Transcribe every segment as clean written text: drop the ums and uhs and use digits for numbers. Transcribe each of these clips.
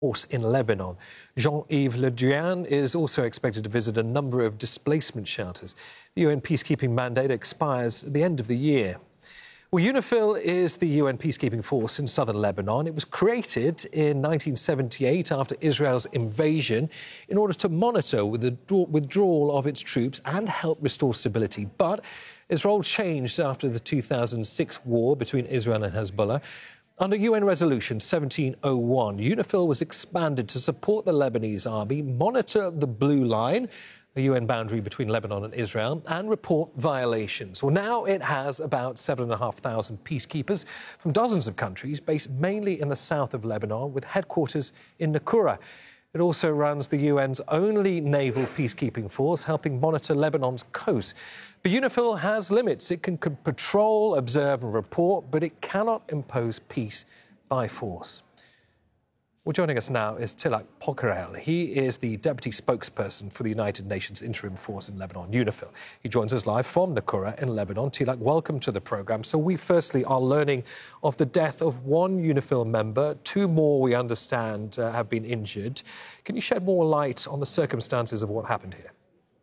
force in Lebanon. Jean-Yves Le Drian is also expected to visit a number of displacement shelters. The UN peacekeeping mandate expires at the end of the year. Well, UNIFIL is the UN peacekeeping force in southern Lebanon. It was created in 1978 after Israel's invasion in order to monitor the withdrawal of its troops and help restore stability. But its role changed after the 2006 war between Israel and Hezbollah. Under UN Resolution 1701, UNIFIL was expanded to support the Lebanese army, monitor the Blue Line, the UN boundary between Lebanon and Israel, and report violations. Well, now it has about 7,500 peacekeepers from dozens of countries based mainly in the south of Lebanon with headquarters in Naqoura. It also runs the UN's only naval peacekeeping force, helping monitor Lebanon's coast. But UNIFIL has limits. It can patrol, observe and report, but it cannot impose peace by force. Well, joining us now is Tilak Pokerel. He is the deputy spokesperson for the United Nations Interim Force in Lebanon, UNIFIL. He joins us live from Naqoura in Lebanon. Tilak, welcome to the programme. So we firstly are learning of the death of one UNIFIL member. Two more, we understand, have been injured. Can you shed more light on the circumstances of what happened here?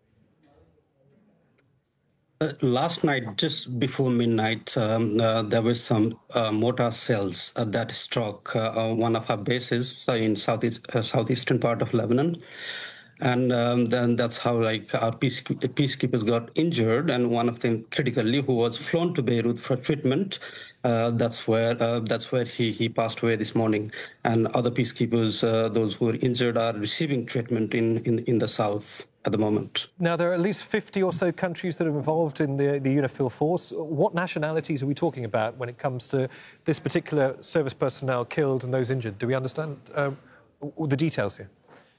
Last night, just before midnight, there were some mortar shells that struck one of our bases in southeastern part of Lebanon. And then that's how our peacekeepers got injured, and one of them critically, who was flown to Beirut for treatment. That's where he passed away this morning. And other peacekeepers, those who were injured, are receiving treatment in the south at the moment. Now, there are at least 50 or so countries that are involved in the UNIFIL force. What nationalities are we talking about when it comes to this particular service personnel killed and those injured? Do we understand the details here?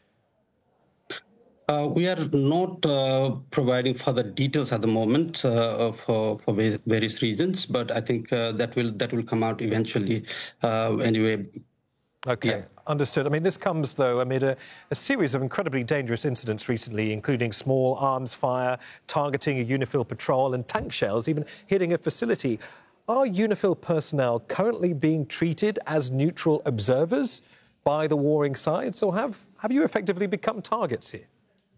We are not providing further details at the moment for various reasons, but I think that will come out eventually anyway. OK, yeah. Understood. I mean, this comes, though, amid a series of incredibly dangerous incidents recently, including small arms fire, targeting a UNIFIL patrol and tank shells, even hitting a facility. Are UNIFIL personnel currently being treated as neutral observers by the warring sides, or have you effectively become targets here?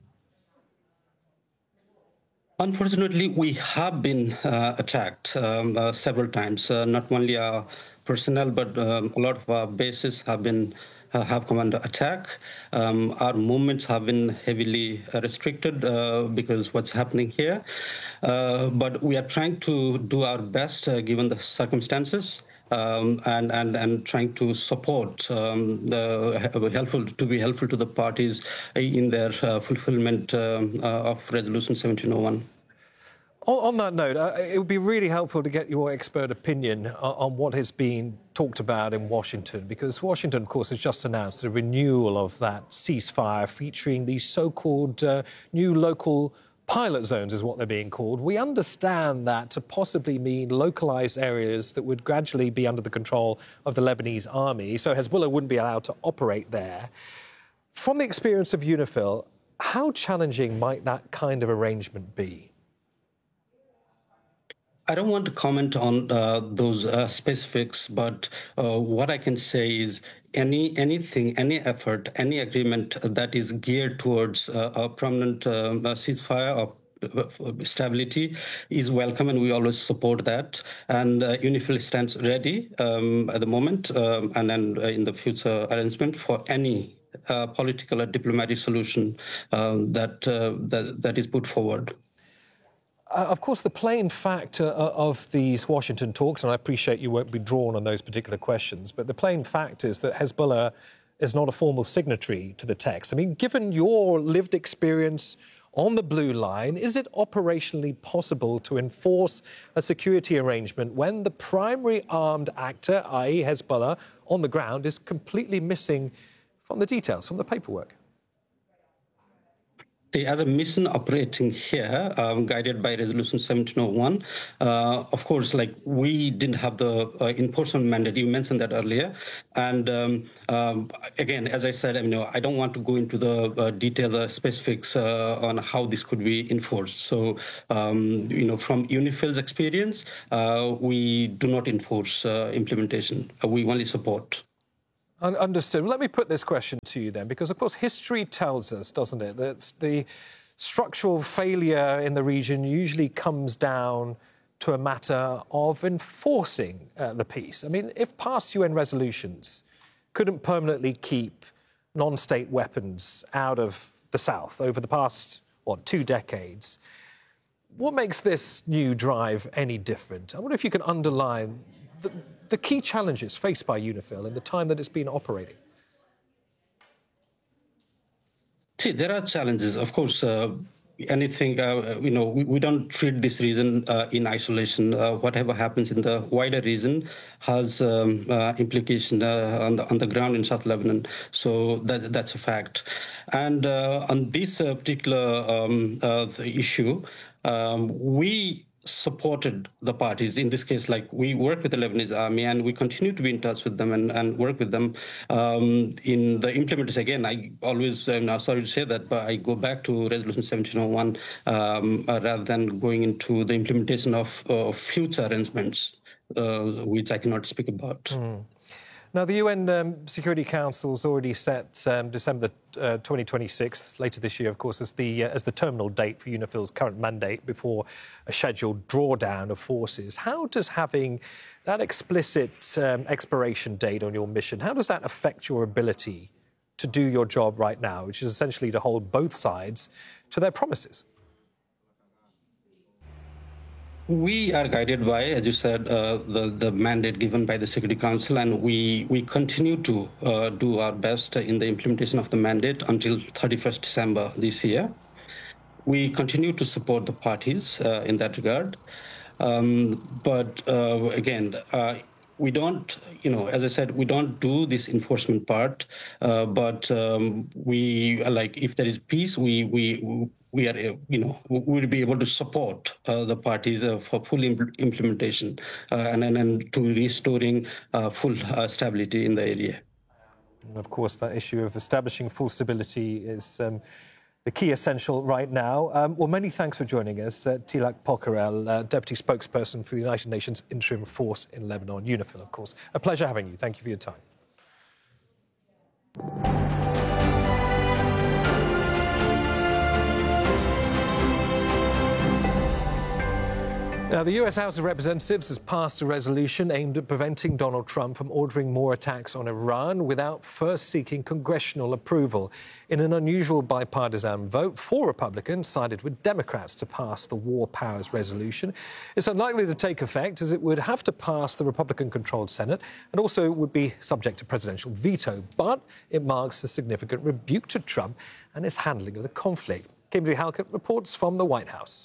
Unfortunately, we have been attacked several times. Not only our personnel, but a lot of our bases have come under attack. Our movements have been heavily restricted because what's happening here. But we are trying to do our best given the circumstances. And trying to support to be helpful to the parties in their fulfillment of Resolution 1701. On that note, it would be really helpful to get your expert opinion on what has been talked about in Washington, because Washington, of course, has just announced a renewal of that ceasefire featuring these so-called new local pilot zones is what they're being called. We understand that to possibly mean localised areas that would gradually be under the control of the Lebanese army, so Hezbollah wouldn't be allowed to operate there. From the experience of UNIFIL, how challenging might that kind of arrangement be? I don't want to comment on those specifics, but what I can say is any effort, any agreement that is geared towards a permanent ceasefire or stability is welcome, and we always support that. And UNIFIL stands ready at the moment and then in the future arrangement for any political or diplomatic solution that is put forward. Of course, the plain fact of these Washington talks, and I appreciate you won't be drawn on those particular questions, but the plain fact is that Hezbollah is not a formal signatory to the text. I mean, given your lived experience on the Blue Line, is it operationally possible to enforce a security arrangement when the primary armed actor, i.e. Hezbollah, on the ground is completely missing from the details, from the paperwork? They are the mission operating here, guided by Resolution 1701. Of course, we didn't have the enforcement mandate. You mentioned that earlier. And again, as I said, I don't want to go into the details, specifics on how this could be enforced. So, from UNIFIL's experience, we do not enforce implementation. We only support. Understood. Well, let me put this question to you then, because, of course, history tells us, doesn't it, that the structural failure in the region usually comes down to a matter of enforcing the peace. I mean, if past UN resolutions couldn't permanently keep non-state weapons out of the south over the past, 2 decades, what makes this new drive any different? I wonder if you can underline the key challenges faced by UNIFIL in the time that it's been operating. See, there are challenges. Of course, anything, we don't treat this region in isolation. Whatever happens in the wider region has implication on the ground in South Lebanon. So that's a fact. And on this particular issue, we supported the parties. In this case, we work with the Lebanese army and we continue to be in touch with them and work with them in the implementation. Again, I always, sorry to say that, but I go back to Resolution 1701 rather than going into the implementation of future arrangements, which I cannot speak about. Mm. Now, the UN Security Council's already set December 2026, later this year, of course, as the terminal date for UNIFIL's current mandate before a scheduled drawdown of forces. How does having that explicit expiration date on your mission, how does that affect your ability to do your job right now, which is essentially to hold both sides to their promises? We are guided by, as you said, the mandate given by the Security Council, and we continue to do our best in the implementation of the mandate until 31st December this year. We continue to support the parties in that regard. But again, we don't, as I said, we don't do this enforcement part, but if there is peace, we are, we'll be able to support the parties for full implementation and to restoring full stability in the area. And of course, that issue of establishing full stability is the key essential right now. Well, many thanks for joining us. Tilak Pokharel, Deputy Spokesperson for the United Nations Interim Force in Lebanon, UNIFIL, of course. A pleasure having you. Thank you for your time. Now, the US House of Representatives has passed a resolution aimed at preventing Donald Trump from ordering more attacks on Iran without first seeking congressional approval. In an unusual bipartisan vote, 4 Republicans sided with Democrats to pass the War Powers resolution. It's unlikely to take effect as it would have to pass the Republican-controlled Senate and also would be subject to presidential veto. But it marks a significant rebuke to Trump and his handling of the conflict. Kimberly Halkett reports from the White House.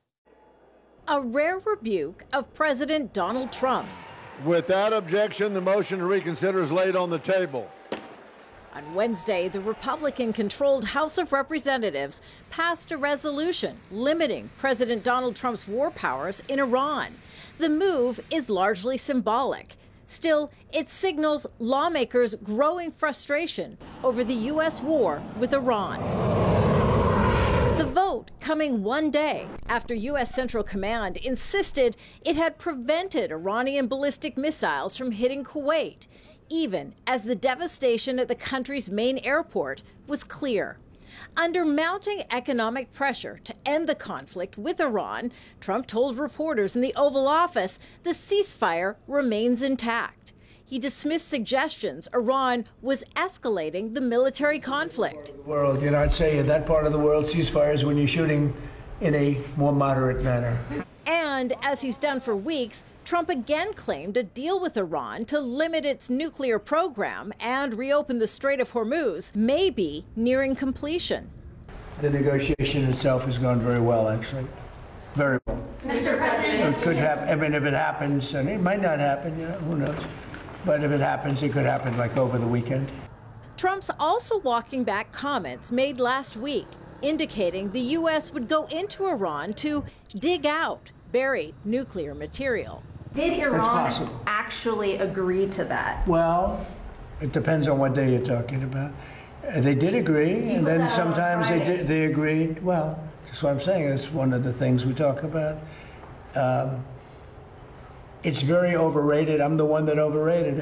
A rare rebuke of President Donald Trump. Without objection, the motion to reconsider is laid on the table. On Wednesday, the Republican-controlled House of Representatives passed a resolution limiting President Donald Trump's war powers in Iran. The move is largely symbolic. Still, it signals lawmakers' growing frustration over the U.S. war with Iran. The vote coming one day after U.S. Central Command insisted it had prevented Iranian ballistic missiles from hitting Kuwait, even as the devastation at the country's main airport was clear. Under mounting economic pressure to end the conflict with Iran, Trump told reporters in the Oval Office the ceasefire remains intact. He dismissed suggestions Iran was escalating the military conflict. World, I'd say in that part of the world, ceasefires when you're shooting in a more moderate manner. And as he's done for weeks, Trump again claimed a deal with Iran to limit its nuclear program and reopen the Strait of Hormuz may be nearing completion. The negotiation itself has gone very well, actually. Very well. Mr. President, it could happen. I mean, if it happens, and it might not happen, who knows? But if it happens, it could happen like over the weekend. Trump's also walking back comments made last week, indicating the U.S. would go into Iran to dig out buried nuclear material. Did Iran actually agree to that? Well, it depends on what day you're talking about. They did agree, and then sometimes they agreed. Well, that's what I'm saying. It's one of the things we talk about. It's very overrated. I'm the one that overrated it.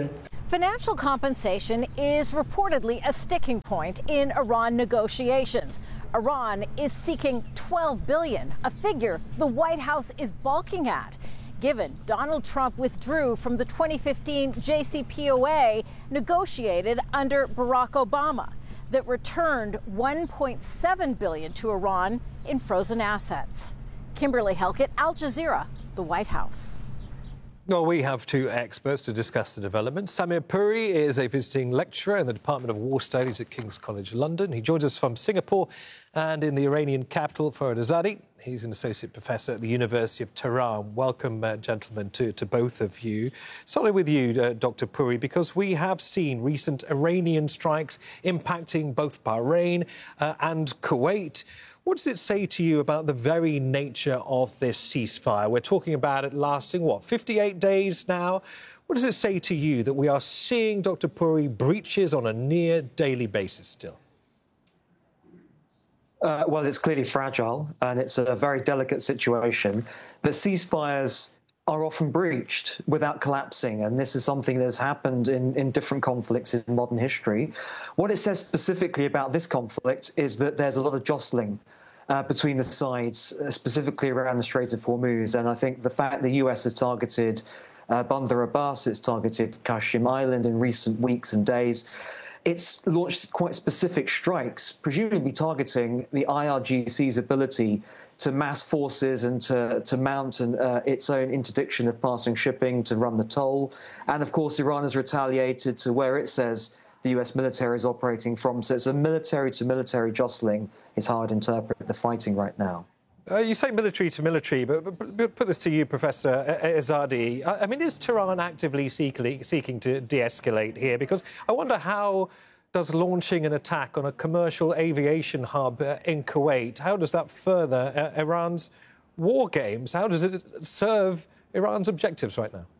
Financial compensation is reportedly a sticking point in Iran negotiations. Iran is seeking $12 billion, a figure the White House is balking at, given Donald Trump withdrew from the 2015 JCPOA negotiated under Barack Obama that returned $1.7 billion to Iran in frozen assets. Kimberly Helkett, Al Jazeera, the White House. Well, we have two experts to discuss the developments. Samir Puri is a visiting lecturer in the Department of War Studies at King's College London. He joins us from Singapore and in the Iranian capital, Faridazadeh. He's an associate professor at the University of Tehran. Welcome, gentlemen, to both of you. Starting with you, Dr. Puri, because we have seen recent Iranian strikes impacting both Bahrain and Kuwait. What does it say to you about the very nature of this ceasefire? We're talking about it lasting, 58 days now? What does it say to you that we are seeing, Dr. Puri, breaches on a near daily basis still? Well, it's clearly fragile and it's a very delicate situation. But ceasefires are often breached without collapsing, and this is something that has happened in different conflicts in modern history. What it says specifically about this conflict is that there's a lot of jostling between the sides, specifically around the Strait of Hormuz. And I think the fact the US has targeted Bandar Abbas, it's targeted Qashm Island in recent weeks and days, it's launched quite specific strikes, presumably targeting the IRGC's ability to mass forces and to mount its own interdiction of passing shipping, to run the toll. And, of course, Iran has retaliated to where it says the US military is operating from. So it's a military-to-military jostling is how I'd interpret the fighting right now. You say military to military, but put this to you, Professor Ezadi. I mean, is Tehran actively seeking to de-escalate here? Because I wonder, how does launching an attack on a commercial aviation hub in Kuwait, how does that further Iran's war games? How does it serve Iran's objectives right now?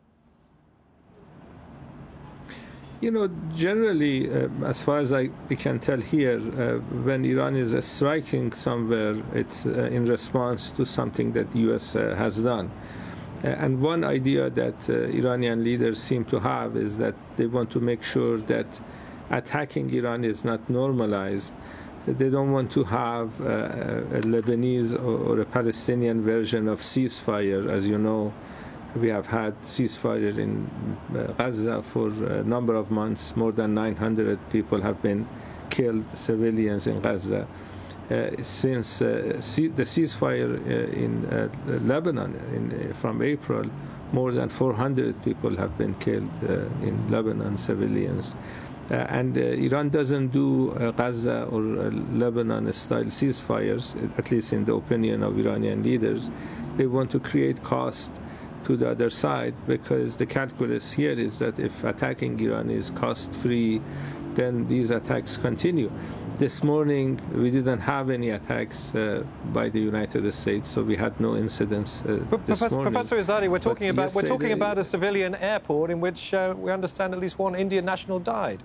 You know, generally, as far as we can tell here, when Iran is striking somewhere, it's in response to something that the U.S. has done. And one idea that Iranian leaders seem to have is that they want to make sure that attacking Iran is not normalized. They don't want to have a Lebanese or a Palestinian version of ceasefire. As you know, we have had ceasefire in Gaza for a number of months. More than 900 people have been killed, civilians in Gaza. Since the ceasefire in Lebanon from April, more than 400 people have been killed in Lebanon, civilians. And Iran doesn't do Gaza or Lebanon-style ceasefires, at least in the opinion of Iranian leaders. They want to create cost to the other side, because the calculus here is that if attacking Iran is cost-free, then these attacks continue. This morning, we didn't have any attacks by the United States, so we had no incidents this morning. Professor Ezadi, we're talking about a civilian airport in which we understand at least one Indian national died.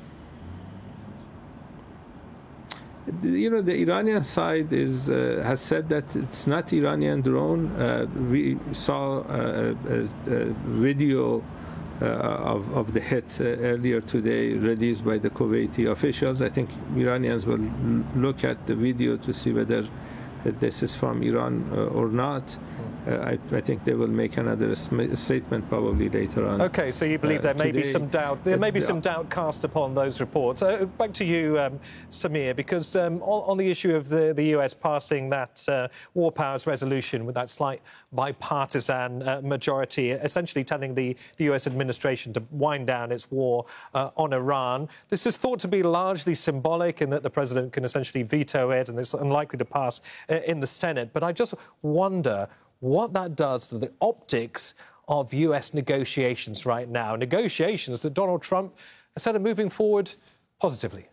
You know, the Iranian side has said that it's not Iranian drone. We saw a video of the hit earlier today released by the Kuwaiti officials. I think Iranians will look at the video to see whether this is from Iran or not. I think they will make another statement probably later on. OK, so you believe there may be some doubt. There may be some doubt cast upon those reports. Back to you, Samir, because on the issue of the US passing that war powers resolution with that slight bipartisan majority, essentially telling the US administration to wind down its war on Iran, this is thought to be largely symbolic in that the president can essentially veto it and it's unlikely to pass in the Senate. But I just wonder what that does to the optics of US negotiations right now, negotiations that Donald Trump has said are moving forward positively.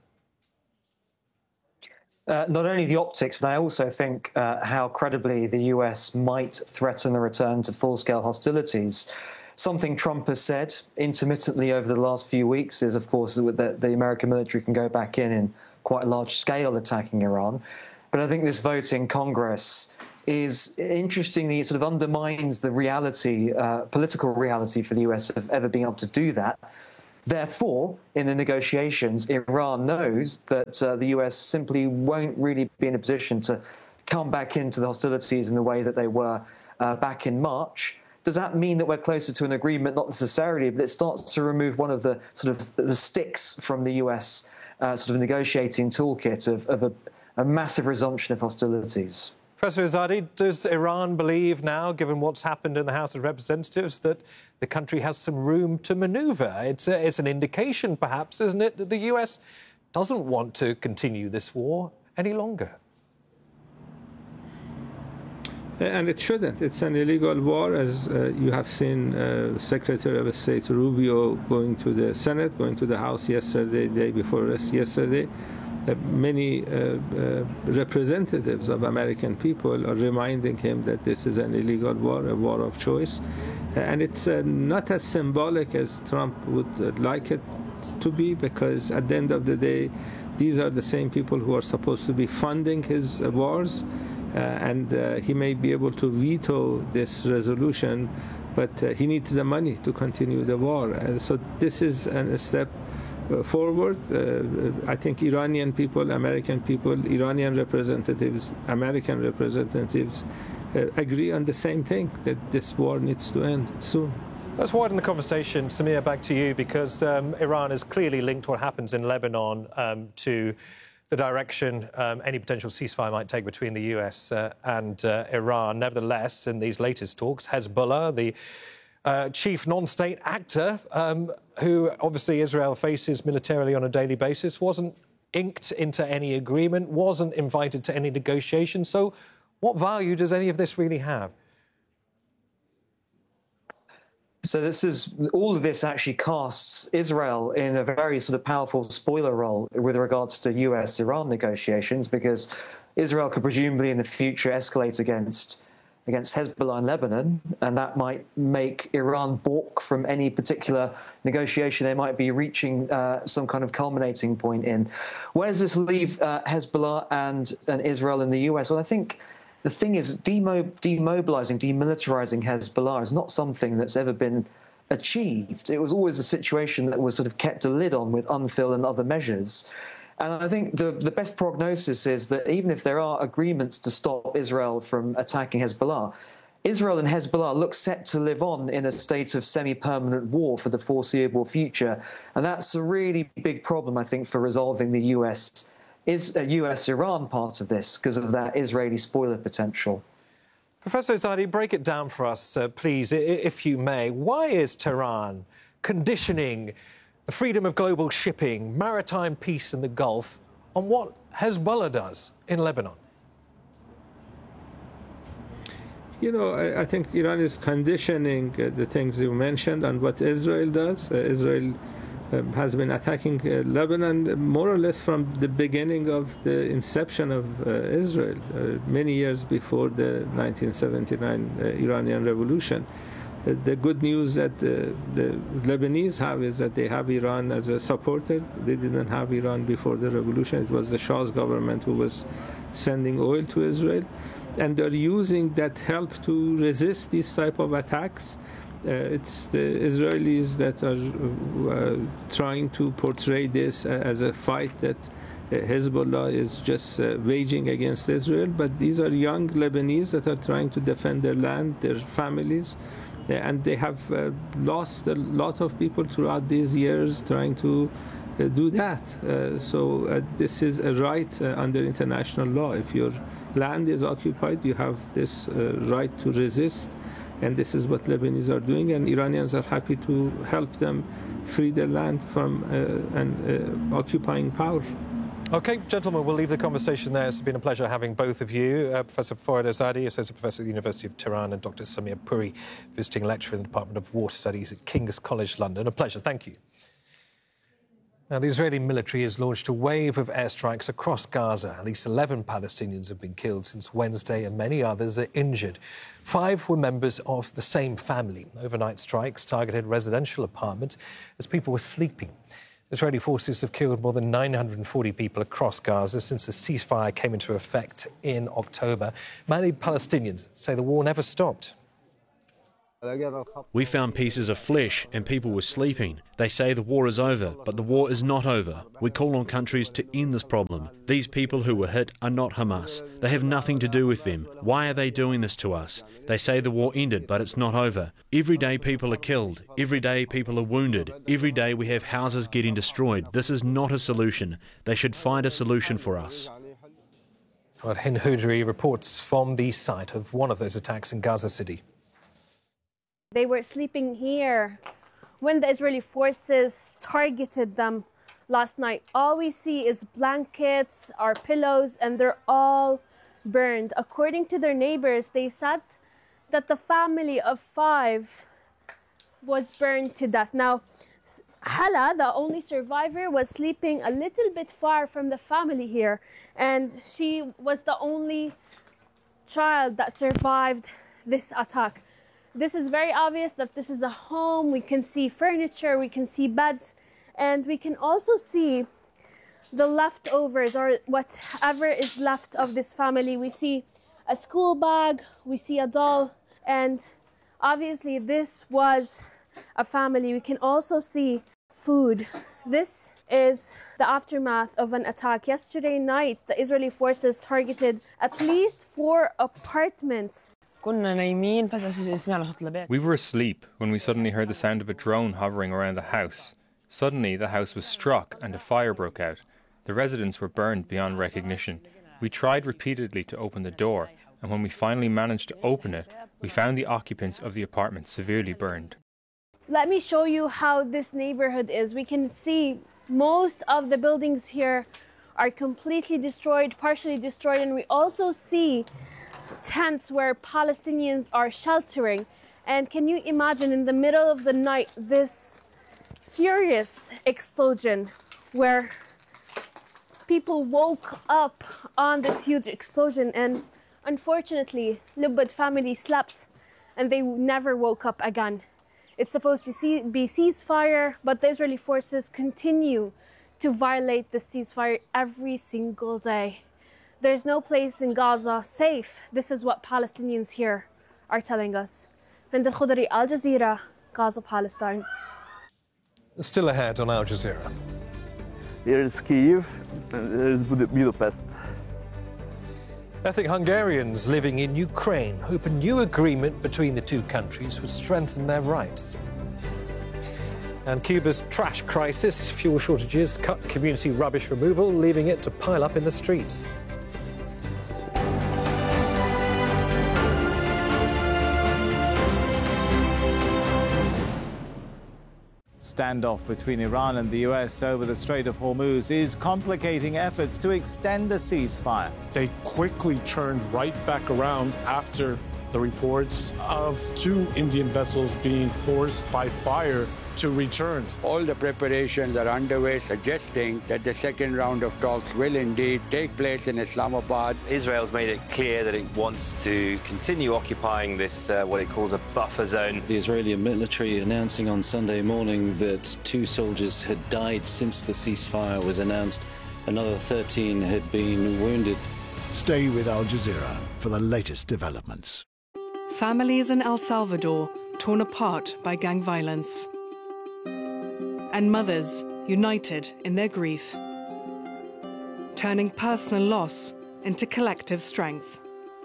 Not only the optics, but I also think how credibly the US might threaten a return to full-scale hostilities. Something Trump has said intermittently over the last few weeks is, of course, that the American military can go back in quite a large scale attacking Iran. But I think this vote in Congress is, interestingly, it sort of undermines the reality, political reality for the US of ever being able to do that. Therefore, in the negotiations, Iran knows that the US simply won't really be in a position to come back into the hostilities in the way that they were back in March. Does that mean that we're closer to an agreement? Not necessarily, but it starts to remove one of the sort of the sticks from the US sort of negotiating toolkit of a massive resumption of hostilities. Professor Azadi, does Iran believe now, given what's happened in the House of Representatives, that the country has some room to manoeuvre? It's an indication, perhaps, isn't it, that the US doesn't want to continue this war any longer? And it shouldn't. It's an illegal war, as you have seen Secretary of State Rubio going to the Senate, going to the House yesterday, day before yesterday. Many representatives of American people are reminding him that this is an illegal war, a war of choice. And it's not as symbolic as Trump would like it to be, because at the end of the day, these are the same people who are supposed to be funding his wars. And he may be able to veto this resolution, but he needs the money to continue the war. And so this is a step forward. I think Iranian people, American people, Iranian representatives, American representatives agree on the same thing, that this war needs to end soon. Let's widen the conversation. Samir, back to you, because Iran is clearly linked what happens in Lebanon to the direction any potential ceasefire might take between the US and Iran. Nevertheless, in these latest talks, Hezbollah, the chief non-state actor, who obviously Israel faces militarily on a daily basis, wasn't inked into any agreement, wasn't invited to any negotiation. So what value does any of this really have? So all of this actually casts Israel in a very sort of powerful spoiler role with regards to US-Iran negotiations, because Israel could presumably in the future escalate against Hezbollah in Lebanon, and that might make Iran balk from any particular negotiation they might be reaching some kind of culminating point in. Where does this leave Hezbollah and Israel and the US? Well, I think the thing is, demobilizing, demilitarizing Hezbollah is not something that's ever been achieved. It was always a situation that was sort of kept a lid on with UNFIL and other measures. And I think the best prognosis is that even if there are agreements to stop Israel from attacking Hezbollah, Israel and Hezbollah look set to live on in a state of semi-permanent war for the foreseeable future. And that's a really big problem, I think, for resolving the US-Iran part of this, because of that Israeli spoiler potential. Professor Azadi, break it down for us, please, if you may. Why is Tehran conditioning the freedom of global shipping, maritime peace in the Gulf, on what Hezbollah does in Lebanon? You know, I think Iran is conditioning the things you mentioned on what Israel does. Israel has been attacking Lebanon more or less from the beginning of the inception of Israel, many years before the 1979 Iranian Revolution. The good news that the Lebanese have is that they have Iran as a supporter. They didn't have Iran before the revolution. It was the Shah's government who was sending oil to Israel. And they're using that help to resist these type of attacks. It's the Israelis that are trying to portray this as a fight that Hezbollah is just waging against Israel. But these are young Lebanese that are trying to defend their land, their families. And they have lost a lot of people throughout these years trying to do that. So this is a right under international law. If your land is occupied, you have this right to resist. And this is what Lebanese are doing. And Iranians are happy to help them free their land from an occupying power. OK, gentlemen, we'll leave the conversation there. It's been a pleasure having both of you. Professor Fouad Azadi, Associate Professor at the University of Tehran, and Dr. Samir Puri, Visiting Lecturer in the Department of War Studies at King's College London. A pleasure. Thank you. Now, the Israeli military has launched a wave of airstrikes across Gaza. At least 11 Palestinians have been killed since Wednesday, and many others are injured. 5 were members of the same family. Overnight strikes targeted residential apartments as people were sleeping. Israeli forces have killed more than 940 people across Gaza since the ceasefire came into effect in October. Many Palestinians say the war never stopped. We found pieces of flesh and people were sleeping. They say the war is over, but the war is not over. We call on countries to end this problem. These people who were hit are not Hamas. They have nothing to do with them. Why are they doing this to us? They say the war ended, but it's not over. Every day people are killed. Every day people are wounded. Every day we have houses getting destroyed. This is not a solution. They should find a solution for us. Hind Houdry reports from the site of one of those attacks in Gaza City. They were sleeping here when the Israeli forces targeted them last night. All we see is blankets, our pillows, and they're all burned. According to their neighbors, they said that the family of 5 was burned to death. Now, Hala, the only survivor, was sleeping a little bit far from the family here, and she was the only child that survived this attack. This is very obvious that this is a home. We can see furniture, we can see beds, and we can also see the leftovers, or whatever is left of this family. We see a school bag, we see a doll, and obviously this was a family. We can also see food. This is the aftermath of an attack. Yesterday night, the Israeli forces targeted at least 4 apartments. We were asleep when we suddenly heard the sound of a drone hovering around the house. Suddenly, the house was struck and a fire broke out. The residents were burned beyond recognition. We tried repeatedly to open the door, and when we finally managed to open it, we found the occupants of the apartment severely burned. Let me show you how this neighborhood is. We can see most of the buildings here are completely destroyed, partially destroyed, and we also see tents where Palestinians are sheltering. And can you imagine, in the middle of the night, this furious explosion where people woke up on this huge explosion, and unfortunately Lubbad family slept and they never woke up again. It's supposed to be ceasefire, but the Israeli forces continue to violate the ceasefire every single day. There's no place in Gaza safe. This is what Palestinians here are telling us. Hind Houdry, Al Jazeera, Gaza, Palestine. Still ahead on Al Jazeera. Here is Kyiv, and there is Budapest. Ethnic Hungarians living in Ukraine hope a new agreement between the two countries would strengthen their rights. And Cuba's trash crisis, fuel shortages, cut community rubbish removal, leaving it to pile up in the streets. Standoff between Iran and the US over the Strait of Hormuz is complicating efforts to extend the ceasefire. They quickly turned right back around after the reports of 2 Indian vessels being forced by fire to return. All the preparations are underway, suggesting that the second round of talks will indeed take place in Islamabad. Israel's made it clear that it wants to continue occupying this, what it calls a buffer zone. The Israeli military announcing on Sunday morning that 2 soldiers had died since the ceasefire was announced. Another 13 had been wounded. Stay with Al Jazeera for the latest developments. Families in El Salvador torn apart by gang violence. And mothers united in their grief, turning personal loss into collective strength.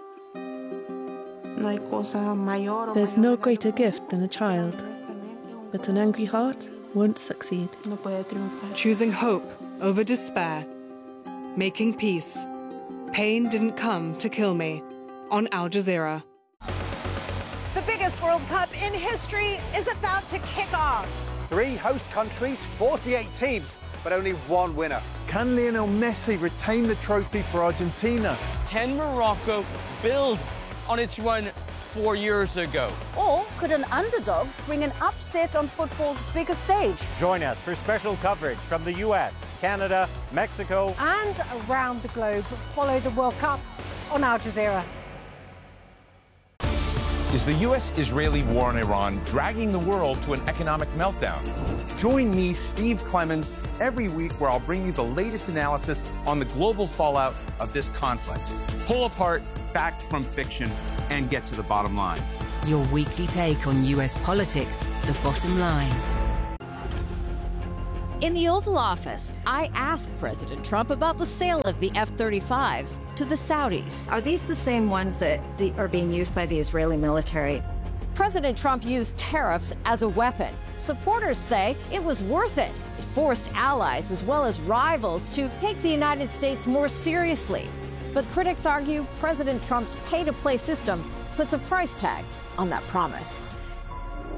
There's no greater gift than a child, but an angry heart won't succeed. Choosing hope over despair, making peace. Pain didn't come to kill me. On Al Jazeera. The biggest World Cup in history is about to kick off. 3 host countries, 48 teams, but only 1 winner. Can Lionel Messi retain the trophy for Argentina? Can Morocco build on its run 4 years ago? Or could an underdog bring an upset on football's biggest stage? Join us for special coverage from the US, Canada, Mexico, and around the globe. Follow the World Cup on Al Jazeera. Is the U.S.-Israeli war on Iran dragging the world to an economic meltdown? Join me, Steve Clemons, every week where I'll bring you the latest analysis on the global fallout of this conflict. Pull apart fact from fiction and get to the bottom line. Your weekly take on US politics, the bottom line. In the Oval Office, I asked President Trump about the sale of the F-35s to the Saudis. Are these the same ones that are being used by the Israeli military? President Trump used tariffs as a weapon. Supporters say it was worth it. It forced allies as well as rivals to take the United States more seriously. But critics argue President Trump's pay-to-play system puts a price tag on that promise.